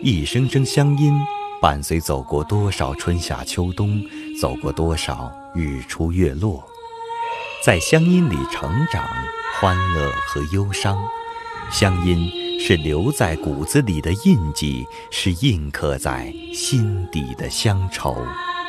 一声声乡音，伴随走过多少春夏秋冬，走过多少日出月落，在乡音里成长，欢乐和忧伤。乡音是留在骨子里的印记，是印刻在心底的乡愁。